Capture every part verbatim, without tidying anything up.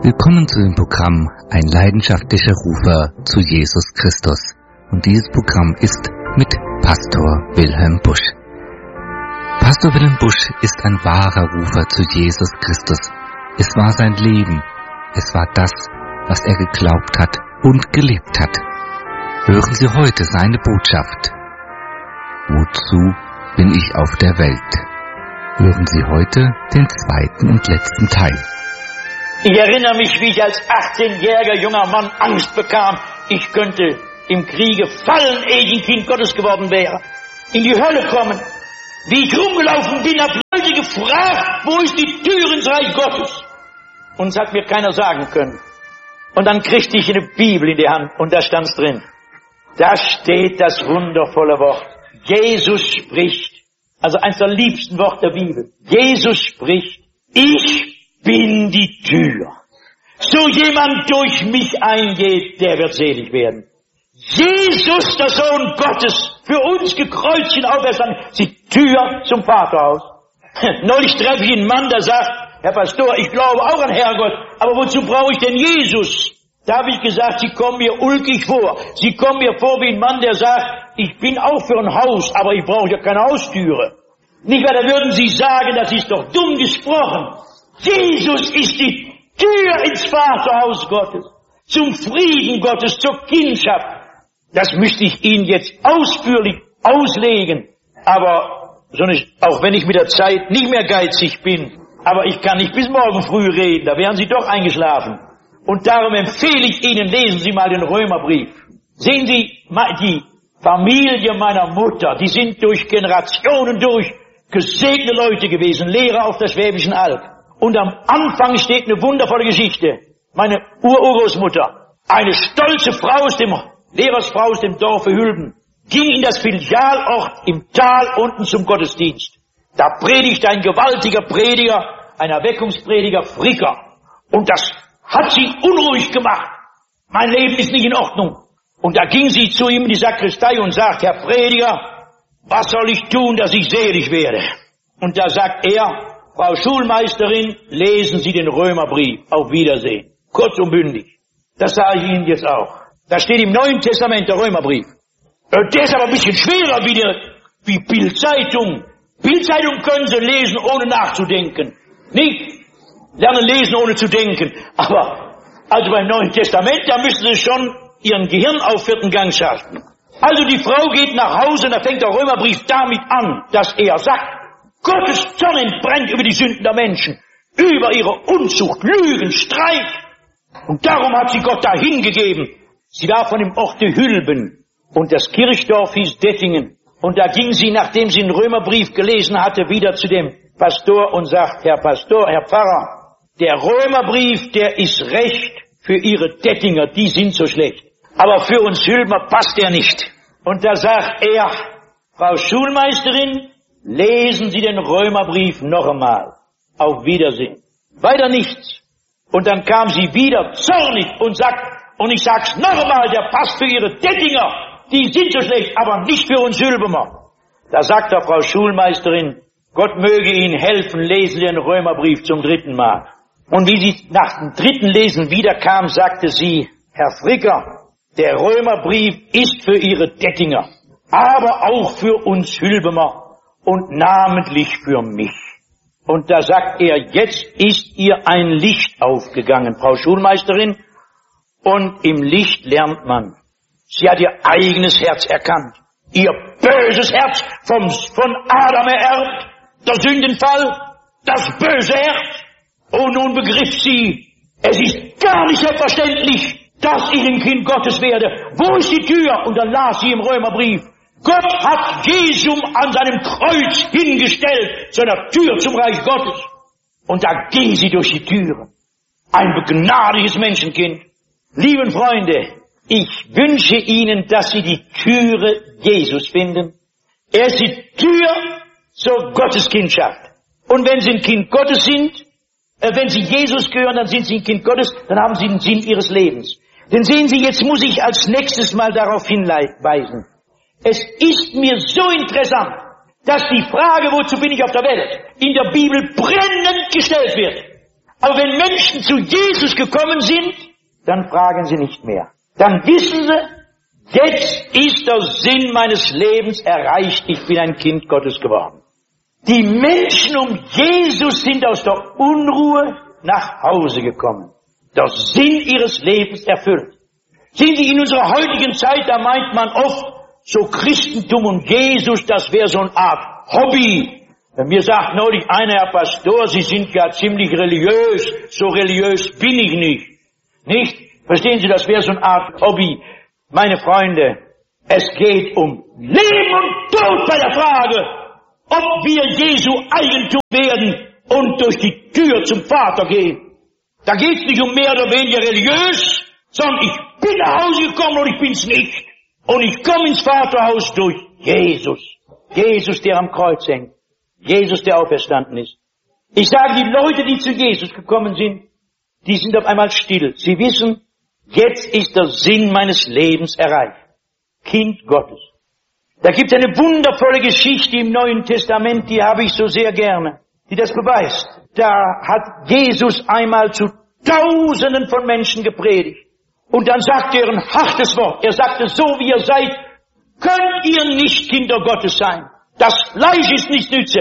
Willkommen zu dem Programm Ein leidenschaftlicher Rufer zu Jesus Christus. Und dieses Programm ist mit Pastor Wilhelm Busch. Pastor Wilhelm Busch ist ein wahrer Rufer zu Jesus Christus. Es war sein Leben. Es war das, was er geglaubt hat und gelebt hat. Hören Sie heute seine Botschaft. Wozu bin ich auf der Welt? Hören Sie heute den zweiten und letzten Teil. Ich erinnere mich, wie ich als achtzehnjähriger junger Mann Angst bekam, ich könnte im Kriege fallen, ehe ich ein Kind Gottes geworden wäre. In die Hölle kommen. Wie ich rumgelaufen bin, habe Leute gefragt, wo ist die Tür ins Reich Gottes? Und es hat mir keiner sagen können. Und dann kriegte ich eine Bibel in die Hand und da stand's drin. Da steht das wundervolle Wort. Jesus spricht, also eines der liebsten Worte der Bibel. Jesus spricht, ich bin die Tür. So jemand durch mich eingeht, der wird selig werden. Jesus, der Sohn Gottes, für uns gekreuzigt und auferstanden, ist die Tür zum Vaterhaus. Neulich treffe ich einen Mann, der sagt, Herr Pastor, ich glaube auch an Herrgott, aber wozu brauche ich denn Jesus? Da habe ich gesagt, Sie kommen mir ulkig vor. Sie kommen mir vor wie ein Mann, der sagt, ich bin auch für ein Haus, aber ich brauche ja keine Haustüre. Nicht wahr, da würden Sie sagen, das ist doch dumm gesprochen. Jesus ist die Tür ins Vaterhaus Gottes, zum Frieden Gottes, zur Kindschaft. Das müsste ich Ihnen jetzt ausführlich auslegen. Aber so nicht, auch wenn ich mit der Zeit nicht mehr geizig bin, aber ich kann nicht bis morgen früh reden, da wären Sie doch eingeschlafen. Und darum empfehle ich Ihnen, lesen Sie mal den Römerbrief. Sehen Sie, die Familie meiner Mutter, die sind durch Generationen durch gesegnete Leute gewesen, Lehrer auf der Schwäbischen Alb. Und am Anfang steht eine wundervolle Geschichte. Meine Ururgroßmutter, eine stolze Frau aus dem, Lehrersfrau aus dem Dorfe Hülben, ging in das Filialort im Tal unten zum Gottesdienst. Da predigt ein gewaltiger Prediger, ein Erweckungsprediger, Fricker. Und das hat sie unruhig gemacht. Mein Leben ist nicht in Ordnung. Und da ging sie zu ihm in die Sakristei und sagt, Herr Prediger, was soll ich tun, dass ich selig werde? Und da sagt er, Frau Schulmeisterin, lesen Sie den Römerbrief. Auf Wiedersehen. Kurz und bündig. Das sage ich Ihnen jetzt auch. Da steht im Neuen Testament der Römerbrief. Der ist aber ein bisschen schwerer wie, der, wie Bildzeitung. Bildzeitung können Sie lesen, ohne nachzudenken. Nicht lernen lesen, ohne zu denken. Aber also beim Neuen Testament, da müssen Sie schon Ihren Gehirn auf vierten Gang schalten. Also die Frau geht nach Hause und da fängt der Römerbrief damit an, dass er sagt, Gottes Zorn entbrennt über die Sünden der Menschen, über ihre Unzucht, Lügen, Streit. Und darum hat sie Gott dahin gegeben. Sie war von dem Orte Hülben und das Kirchdorf hieß Dettingen. Und da ging sie, nachdem sie den Römerbrief gelesen hatte, wieder zu dem Pastor und sagt, Herr Pastor, Herr Pfarrer, der Römerbrief, der ist recht für Ihre Dettinger, die sind so schlecht. Aber für uns Hülber passt der nicht. Und da sagt er, Frau Schulmeisterin, lesen Sie den Römerbrief noch einmal. Auf Wiedersehen. Weiter nichts. Und dann kam sie wieder zornig und sagt, und ich sag's noch einmal, der passt für Ihre Dettinger. Die sind so schlecht, aber nicht für uns Hülbemer. Da sagt der Frau Schulmeisterin, Gott möge Ihnen helfen, lesen Sie den Römerbrief zum dritten Mal. Und wie sie nach dem dritten Lesen wiederkam, sagte sie, Herr Fricker, der Römerbrief ist für Ihre Dettinger, aber auch für uns Hülbemer. Und namentlich für mich. Und da sagt er, jetzt ist ihr ein Licht aufgegangen, Frau Schulmeisterin, und im Licht lernt man. Sie hat ihr eigenes Herz erkannt, ihr böses Herz vom, von Adam ererbt, der Sündenfall, das böse Herz. Und nun begriff sie, es ist gar nicht selbstverständlich, dass ich ein Kind Gottes werde. Wo ist die Tür? Und dann las sie im Römerbrief, Gott hat Jesum an seinem Kreuz hingestellt, zu einer Tür zum Reich Gottes. Und da ging sie durch die Türe. Ein begnadliches Menschenkind. Lieben Freunde, ich wünsche Ihnen, dass Sie die Türe Jesus finden. Er ist die Tür zur Gotteskindschaft. Und wenn Sie ein Kind Gottes sind, äh, wenn Sie Jesus gehören, dann sind Sie ein Kind Gottes, dann haben Sie den Sinn Ihres Lebens. Denn sehen Sie, jetzt muss ich als nächstes mal darauf hinweisen. Es ist mir so interessant, dass die Frage, wozu bin ich auf der Welt, in der Bibel brennend gestellt wird. Aber wenn Menschen zu Jesus gekommen sind, dann fragen sie nicht mehr. Dann wissen sie, jetzt ist der Sinn meines Lebens erreicht, ich bin ein Kind Gottes geworden. Die Menschen um Jesus sind aus der Unruhe nach Hause gekommen. Der Sinn ihres Lebens erfüllt. Sehen Sie, in unserer heutigen Zeit, da meint man oft, so Christentum und Jesus, das wäre so eine Art Hobby. Mir sagt neulich einer, Herr Pastor, Sie sind ja ziemlich religiös. So religiös bin ich nicht. Nicht? Verstehen Sie, das wäre so eine Art Hobby. Meine Freunde, es geht um Leben und Tod bei der Frage, ob wir Jesu Eigentum werden und durch die Tür zum Vater gehen. Da geht es nicht um mehr oder weniger religiös, sondern ich bin nach Hause gekommen und ich bin's nicht. Und ich komme ins Vaterhaus durch Jesus. Jesus, der am Kreuz hängt. Jesus, der auferstanden ist. Ich sage, die Leute, die zu Jesus gekommen sind, die sind auf einmal still. Sie wissen, jetzt ist der Sinn meines Lebens erreicht. Kind Gottes. Da gibt es eine wundervolle Geschichte im Neuen Testament, die habe ich so sehr gerne, die das beweist. Da hat Jesus einmal zu Tausenden von Menschen gepredigt. Und dann sagte er ein hartes Wort. Er sagte, so wie ihr seid, könnt ihr nicht Kinder Gottes sein. Das Fleisch ist nicht nütze.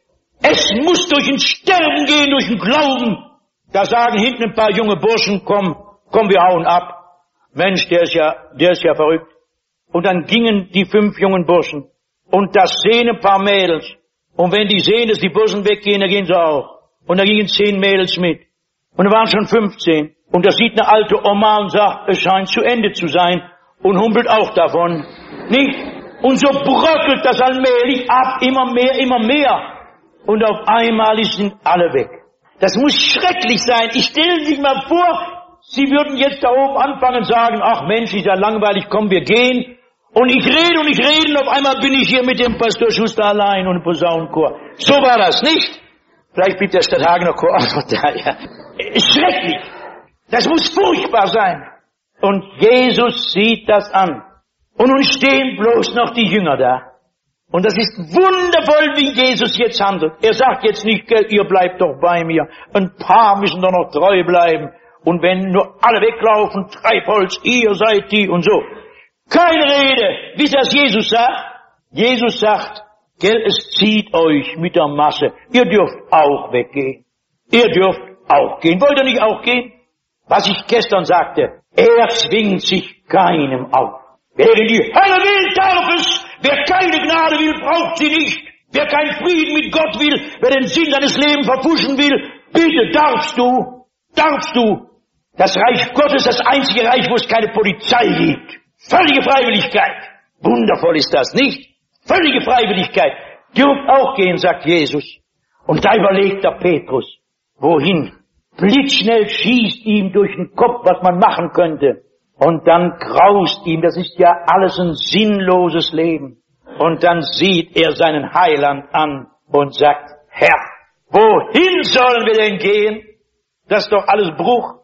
Es muss durch ein Sterben gehen, durch den Glauben. Da sagen hinten ein paar junge Burschen, komm, komm, wir hauen ab. Mensch, der ist ja, der ist ja verrückt. Und dann gingen die fünf jungen Burschen. Und das sehen ein paar Mädels. Und wenn die sehen, dass die Burschen weggehen, dann gehen sie auch. Und da gingen zehn Mädels mit. Und da waren schon fünfzehn. Und da sieht eine alte Oma und sagt, es scheint zu Ende zu sein. Und humpelt auch davon. Nicht? Und so bröckelt das allmählich ab, immer mehr, immer mehr. Und auf einmal sind alle weg. Das muss schrecklich sein. Ich stelle sich mal vor, Sie würden jetzt da oben anfangen und sagen, ach Mensch, ist ja langweilig, komm, wir gehen. Und ich rede und ich rede und auf einmal bin ich hier mit dem Pastor Schuster allein und dem Posaunenchor. So war das nicht. Vielleicht blieb der Stadthagener Chor auch noch da, ja. Schrecklich. Das muss furchtbar sein. Und Jesus sieht das an. Und nun stehen bloß noch die Jünger da. Und das ist wundervoll, wie Jesus jetzt handelt. Er sagt jetzt nicht, ihr bleibt doch bei mir. Ein paar müssen doch noch treu bleiben. Und wenn nur alle weglaufen, Treibholz, ihr seid die und so. Keine Rede. Wisst ihr, was Jesus sagt? Jesus sagt, gell, es zieht euch mit der Masse. Ihr dürft auch weggehen. Ihr dürft auch gehen. Wollt ihr nicht auch gehen? Was ich gestern sagte, er zwingt sich keinem auf. Wer in die Hölle will, darf es. Wer keine Gnade will, braucht sie nicht. Wer keinen Frieden mit Gott will, wer den Sinn seines Lebens verpfuschen will, bitte darfst du, darfst du. Das Reich Gottes ist das einzige Reich, wo es keine Polizei gibt. Völlige Freiwilligkeit. Wundervoll ist das, nicht? Völlige Freiwilligkeit. Dürft auch gehen, sagt Jesus. Und da überlegt der Petrus, wohin? Blitzschnell schießt ihm durch den Kopf, was man machen könnte. Und dann graust ihm, das ist ja alles ein sinnloses Leben. Und dann sieht er seinen Heiland an und sagt, Herr, wohin sollen wir denn gehen? Das ist doch alles Bruch.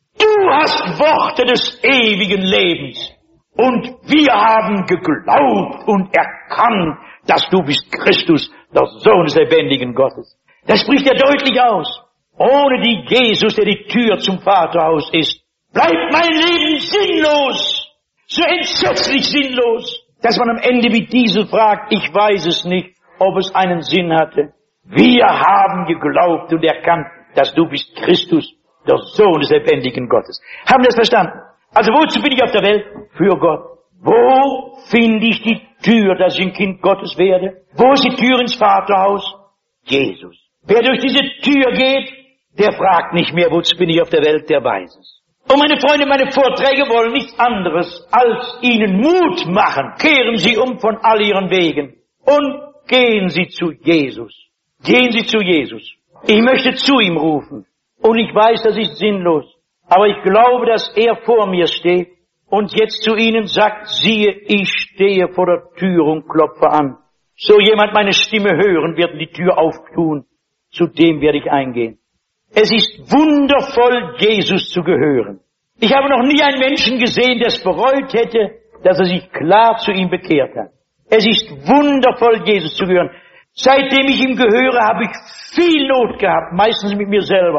Du hast Worte des ewigen Lebens. Und wir haben geglaubt und erkannt, dass du bist Christus, der Sohn des lebendigen Gottes. Das spricht er deutlich aus. Ohne die Jesus, der die Tür zum Vaterhaus ist, bleibt mein Leben sinnlos, so entsetzlich sinnlos, dass man am Ende wie Diesel fragt, ich weiß es nicht, ob es einen Sinn hatte. Wir haben geglaubt und erkannt, dass du bist Christus, der Sohn des lebendigen Gottes. Haben wir das verstanden? Also wozu bin ich auf der Welt? Für Gott. Wo finde ich die Tür, dass ich ein Kind Gottes werde? Wo ist die Tür ins Vaterhaus? Jesus. Wer durch diese Tür geht, der fragt nicht mehr, wozu bin ich auf der Welt, der weiß es. Und meine Freunde, meine Vorträge wollen nichts anderes, als Ihnen Mut machen. Kehren Sie um von all Ihren Wegen und gehen Sie zu Jesus. Gehen Sie zu Jesus. Ich möchte zu ihm rufen. Und ich weiß, das ist sinnlos. Aber ich glaube, dass er vor mir steht und jetzt zu Ihnen sagt, siehe, ich stehe vor der Tür und klopfe an. So jemand meine Stimme hören wird und die Tür auftun, zu dem werde ich eingehen. Es ist wundervoll, Jesus zu gehören. Ich habe noch nie einen Menschen gesehen, der es bereut hätte, dass er sich klar zu ihm bekehrt hat. Es ist wundervoll, Jesus zu gehören. Seitdem ich ihm gehöre, habe ich viel Not gehabt, meistens mit mir selber.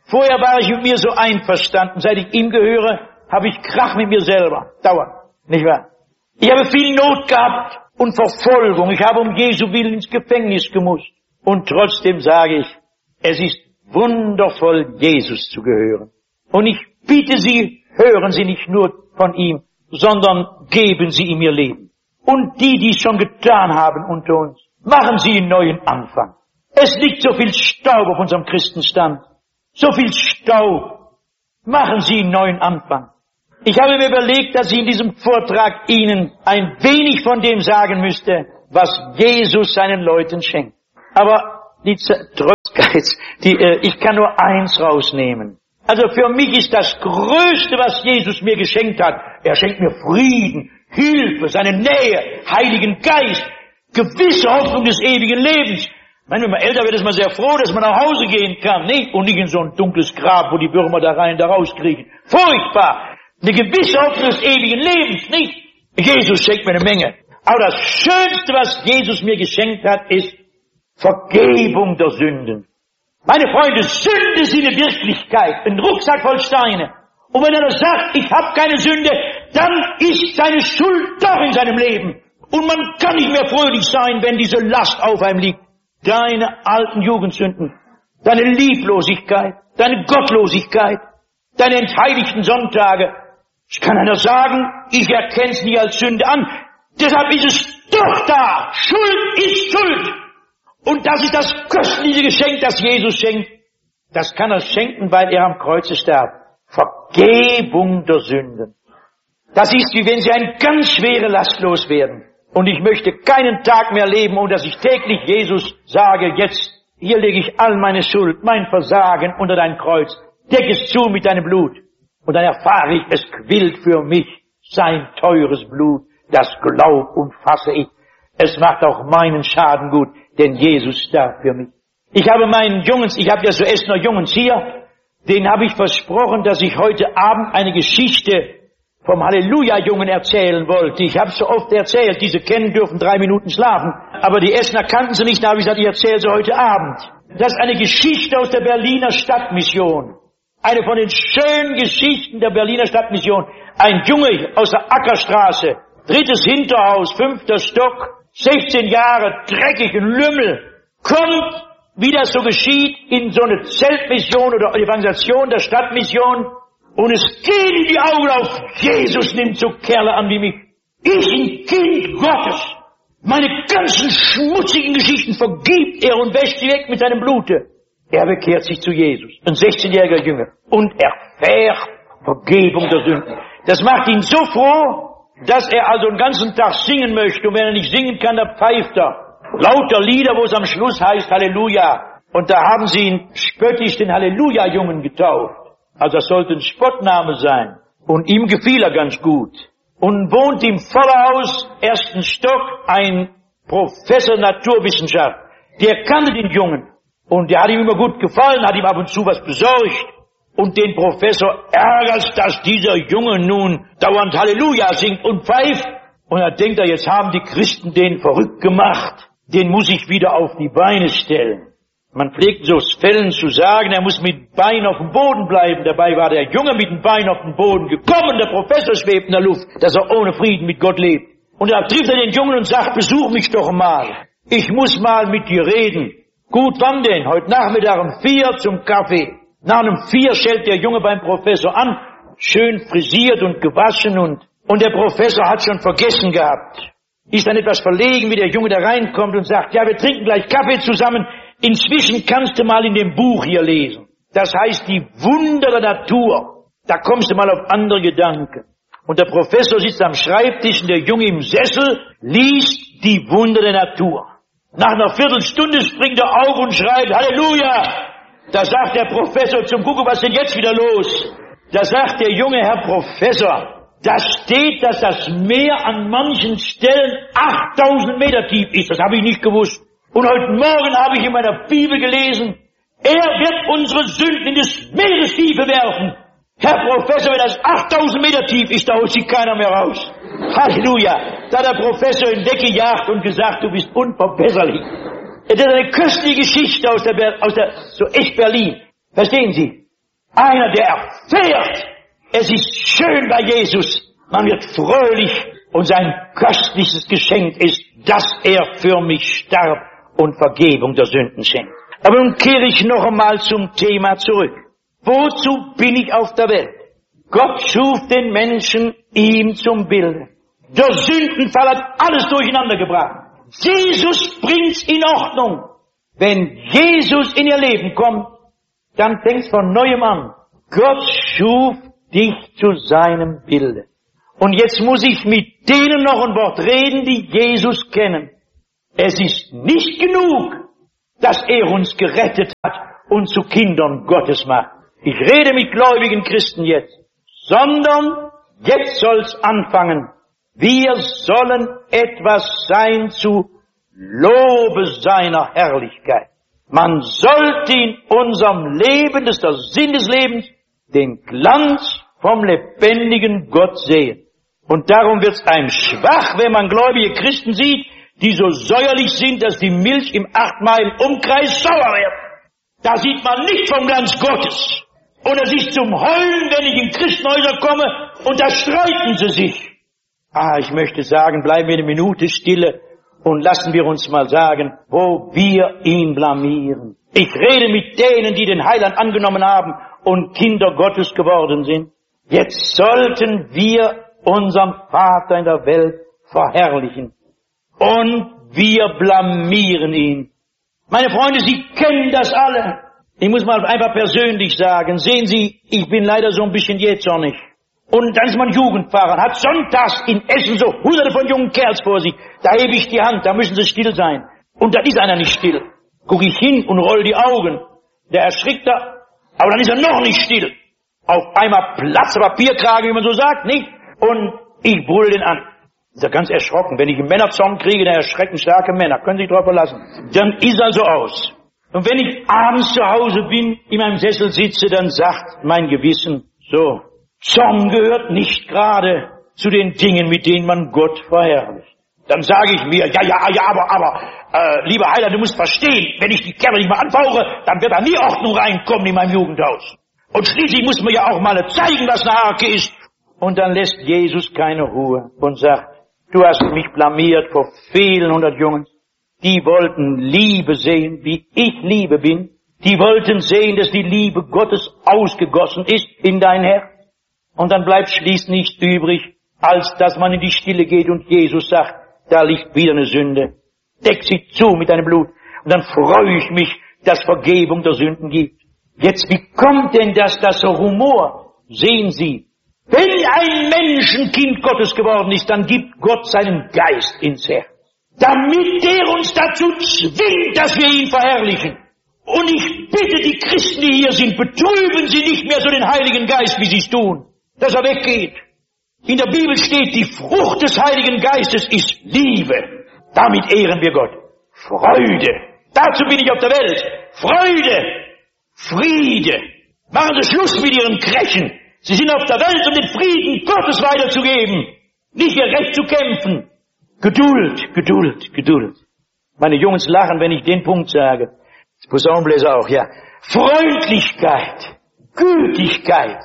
Vorher war ich mit mir so einverstanden. Seit ich ihm gehöre, habe ich Krach mit mir selber. Dauernd. Nicht wahr? Ich habe viel Not gehabt und Verfolgung. Ich habe um Jesu Willen ins Gefängnis gemusst. Und trotzdem sage ich, es ist wundervoll, Jesus zu gehören. Und ich bitte Sie, hören Sie nicht nur von ihm, sondern geben Sie ihm Ihr Leben. Und die, die es schon getan haben unter uns, machen Sie einen neuen Anfang. Es liegt so viel Staub auf unserem Christenstand. So viel Staub. Machen Sie einen neuen Anfang. Ich habe mir überlegt, dass ich in diesem Vortrag Ihnen ein wenig von dem sagen müsste, was Jesus seinen Leuten schenkt. Aber die Tröstgeiz, die, äh, ich kann nur eins rausnehmen. Also für mich ist das Größte, was Jesus mir geschenkt hat, er schenkt mir Frieden, Hilfe, seine Nähe, Heiligen Geist, gewisse Hoffnung des ewigen Lebens. Wenn man älter wird, ist man sehr froh, dass man nach Hause gehen kann, nicht? Und nicht in so ein dunkles Grab, wo die Würmer da rein, da rauskriechen. Furchtbar! Eine gewisse Hoffnung des ewigen Lebens, nicht? Jesus schenkt mir eine Menge. Aber das Schönste, was Jesus mir geschenkt hat, ist Vergebung der Sünden. Meine Freunde, Sünde ist eine Wirklichkeit, ein Rucksack voll Steine. Und wenn er sagt, ich habe keine Sünde, dann ist seine Schuld doch in seinem Leben. Und man kann nicht mehr fröhlich sein, wenn diese Last auf einem liegt. Deine alten Jugendsünden, deine Lieblosigkeit, deine Gottlosigkeit, deine entheiligten Sonntage. Es kann einer sagen, ich erkenne es nicht als Sünde an. Deshalb ist es doch da. Schuld ist Schuld. Und das ist das köstliche Geschenk, das Jesus schenkt. Das kann er schenken, weil er am Kreuze starb. Vergebung der Sünden. Das ist, wie wenn sie eine ganz schwere Last loswerden. Und ich möchte keinen Tag mehr leben, ohne dass ich täglich Jesus sage, jetzt, hier lege ich all meine Schuld, mein Versagen unter dein Kreuz. Deck es zu mit deinem Blut. Und dann erfahre ich, es quillt für mich sein teures Blut. Das glaub und fasse ich. Es macht auch meinen Schaden gut, denn Jesus starb für mich. Ich habe meinen Jungens, ich habe ja so Essener Jungens hier, denen habe ich versprochen, dass ich heute Abend eine Geschichte vom Halleluja-Jungen erzählen wollte. Ich habe es so oft erzählt, diese kennen dürfen drei Minuten schlafen, aber die Essener kannten sie nicht, da habe ich gesagt, ich erzähle sie heute Abend. Das ist eine Geschichte aus der Berliner Stadtmission. Eine von den schönen Geschichten der Berliner Stadtmission. Ein Junge aus der Ackerstraße, drittes Hinterhaus, fünfter Stock, sechzehn Jahre, dreckig, ein Lümmel, kommt, wie das so geschieht, in so eine Zeltmission oder Evangelisation der Stadtmission, und es geht in die Augen auf. Jesus nimmt so Kerle an wie mich. Ich, ein Kind Gottes. Meine ganzen schmutzigen Geschichten vergibt er und wäscht sie weg mit seinem Blute. Er bekehrt sich zu Jesus, ein sechzehnjähriger Jünger, und erfährt Vergebung der Sünden. Das macht ihn so froh, dass er also den ganzen Tag singen möchte. Und wenn er nicht singen kann, dann pfeift er. Lauter Lieder, wo es am Schluss heißt Halleluja. Und da haben sie ihn spöttisch den Halleluja-Jungen getauft. Also das sollte ein Spottname sein. Und ihm gefiel er ganz gut. Und wohnt im Vorderhaus, ersten Stock, ein Professor Naturwissenschaft. Der kannte den Jungen. Und der hat ihm immer gut gefallen, hat ihm ab und zu was besorgt. Und den Professor ärgert, dass dieser Junge nun dauernd Halleluja singt und pfeift. Und da denkt er, jetzt haben die Christen den verrückt gemacht. Den muss ich wieder auf die Beine stellen. Man pflegt so Fällen zu sagen, er muss mit Bein auf dem Boden bleiben. Dabei war der Junge mit dem Bein auf den Boden gekommen. Der Professor schwebt in der Luft, dass er ohne Frieden mit Gott lebt. Und da trifft er den Jungen und sagt, besuch mich doch mal. Ich muss mal mit dir reden. Gut, wann denn? Heute Nachmittag um vier zum Kaffee. Nach einem vier schellt der Junge beim Professor an, schön frisiert und gewaschen, und, und der Professor hat schon vergessen gehabt. Ist dann etwas verlegen, wie der Junge da reinkommt und sagt, ja, wir trinken gleich Kaffee zusammen. Inzwischen kannst du mal in dem Buch hier lesen. Das heißt, die Wunder der Natur. Da kommst du mal auf andere Gedanken. Und der Professor sitzt am Schreibtisch und der Junge im Sessel liest die Wunder der Natur. Nach einer Viertelstunde springt er auf und schreit, Halleluja! Da sagt der Professor zum Kuckuck, was ist denn jetzt wieder los? Da sagt der Junge, Herr Professor, da steht, dass das Meer an manchen Stellen achttausend Meter tief ist. Das habe ich nicht gewusst. Und heute Morgen habe ich in meiner Bibel gelesen, er wird unsere Sünden in das Meerestiefe werfen. Herr Professor, wenn das achttausend Meter tief ist, da holt sich keiner mehr raus. Halleluja. Da hat der Professor ihn weggejagt und gesagt, du bist unverbesserlich. Das ist eine köstliche Geschichte aus der, aus der, so echt Berlin. Verstehen Sie? Einer, der erfährt, es ist schön bei Jesus, man wird fröhlich und sein köstliches Geschenk ist, dass er für mich starb und Vergebung der Sünden schenkt. Aber nun kehre ich noch einmal zum Thema zurück. Wozu bin ich auf der Welt? Gott schuf den Menschen ihm zum Bilde. Der Sündenfall hat alles durcheinander gebracht. Jesus bringt's in Ordnung. Wenn Jesus in ihr Leben kommt, dann fängt's von neuem an. Gott schuf dich zu seinem Bilde. Und jetzt muss ich mit denen noch ein Wort reden, die Jesus kennen. Es ist nicht genug, dass er uns gerettet hat und zu Kindern Gottes macht. Ich rede mit gläubigen Christen jetzt. Sondern jetzt soll's anfangen. Wir sollen etwas sein zu Lobe seiner Herrlichkeit. Man sollte in unserem Leben, das ist der Sinn des Lebens, den Glanz vom lebendigen Gott sehen. Und darum wird's einem schwach, wenn man gläubige Christen sieht, die so säuerlich sind, dass die Milch im acht Meilen Umkreis sauer wird. Da sieht man nicht vom Glanz Gottes. Und es ist zum Heulen, wenn ich in Christenhäuser komme, und da streiten sie sich. Ah, ich möchte sagen, bleiben wir eine Minute stille und lassen wir uns mal sagen, wo wir ihn blamieren. Ich rede mit denen, die den Heiland angenommen haben und Kinder Gottes geworden sind. Jetzt sollten wir unseren Vater in der Welt verherrlichen. Und wir blamieren ihn. Meine Freunde, Sie kennen das alle. Ich muss mal einfach persönlich sagen, sehen Sie, ich bin leider so ein bisschen jähzornig. Und dann ist man Jugendpfarrer, hat sonntags in Essen so hunderte von jungen Kerls vor sich. Da hebe ich die Hand, da müssen sie still sein. Und da ist einer nicht still. Guck ich hin und roll die Augen. Der erschrickt da, aber dann ist er noch nicht still. Auf einmal Platz, Papierkrage, wie man so sagt, nicht? Und ich brüll den an. Ist er ganz erschrocken. Wenn ich einen Männerzorn kriege, dann erschrecken starke Männer. Können Sie sich drauf verlassen. Dann ist er so aus. Und wenn ich abends zu Hause bin, in meinem Sessel sitze, dann sagt mein Gewissen, so, Zorn gehört nicht gerade zu den Dingen, mit denen man Gott verherrlicht. Dann sage ich mir, ja, ja, ja, aber, aber, äh, lieber Heiler, du musst verstehen, wenn ich die Kerle nicht mal anfauche, dann wird da nie Ordnung reinkommen in meinem Jugendhaus. Und schließlich muss man ja auch mal zeigen, was eine Arke ist. Und dann lässt Jesus keine Ruhe und sagt, du hast mich blamiert vor vielen hundert Jungen. Die wollten Liebe sehen, wie ich Liebe bin. Die wollten sehen, dass die Liebe Gottes ausgegossen ist in dein Herz. Und dann bleibt schließlich nichts übrig, als dass man in die Stille geht und Jesus sagt, da liegt wieder eine Sünde. Deck sie zu mit deinem Blut. Und dann freue ich mich, dass Vergebung der Sünden gibt. Jetzt, wie kommt denn das, das so Rumor? Sehen Sie, wenn ein Menschenkind Gottes geworden ist, dann gibt Gott seinen Geist ins Herz, damit der uns dazu zwingt, dass wir ihn verherrlichen. Und ich bitte die Christen, die hier sind, betrüben Sie nicht mehr so den Heiligen Geist, wie Sie es tun, dass er weggeht. In der Bibel steht, die Frucht des Heiligen Geistes ist Liebe. Damit ehren wir Gott. Freude. Dazu bin ich auf der Welt. Freude. Friede. Machen Sie Schluss mit Ihren Krächen. Sie sind auf der Welt, um den Frieden Gottes weiterzugeben. Nicht ihr Recht zu kämpfen. Geduld, Geduld, Geduld. Meine Jungs lachen, wenn ich den Punkt sage. Das Posaunenbläser auch, ja. Freundlichkeit, Gütigkeit,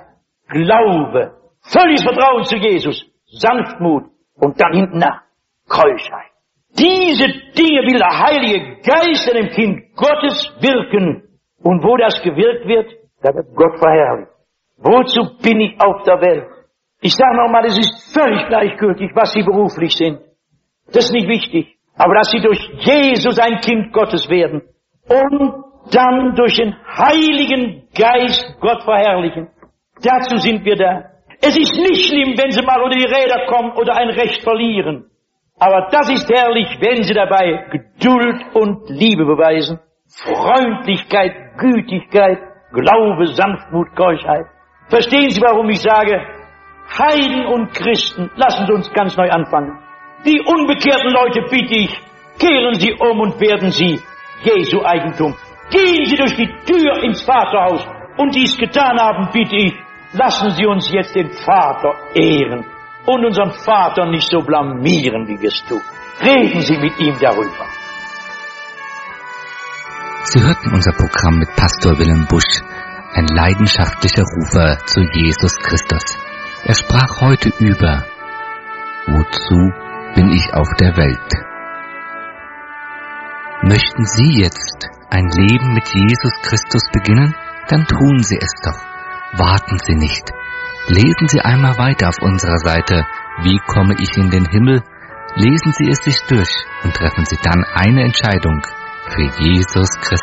Glaube, völliges Vertrauen zu Jesus, Sanftmut und dann hinten nach Keuschheit. Diese Dinge will der Heilige Geist in dem Kind Gottes wirken. Und wo das gewirkt wird, da wird Gott verherrlicht. Wozu bin ich auf der Welt? Ich sage nochmal, es ist völlig gleichgültig, was Sie beruflich sind. Das ist nicht wichtig. Aber dass Sie durch Jesus ein Kind Gottes werden und dann durch den Heiligen Geist Gott verherrlichen. Dazu sind wir da. Es ist nicht schlimm, wenn Sie mal unter die Räder kommen oder ein Recht verlieren. Aber das ist herrlich, wenn Sie dabei Geduld und Liebe beweisen. Freundlichkeit, Gütigkeit, Glaube, Sanftmut, Keuschheit. Verstehen Sie, warum ich sage, Heiden und Christen, lassen Sie uns ganz neu anfangen. Die unbekehrten Leute bitte ich, kehren Sie um und werden Sie Jesu Eigentum. Gehen Sie durch die Tür ins Vaterhaus. Und die es getan haben, bitte ich, lassen Sie uns jetzt den Vater ehren und unseren Vater nicht so blamieren, wie wir es tun. Reden Sie mit ihm darüber. Sie hörten unser Programm mit Pastor Wilhelm Busch, ein leidenschaftlicher Rufer zu Jesus Christus. Er sprach heute über: Wozu bin ich auf der Welt? Möchten Sie jetzt ein Leben mit Jesus Christus beginnen? Dann tun Sie es doch. Warten Sie nicht. Lesen Sie einmal weiter auf unserer Seite Wie komme ich in den Himmel? Lesen Sie es sich durch und treffen Sie dann eine Entscheidung für Jesus Christus.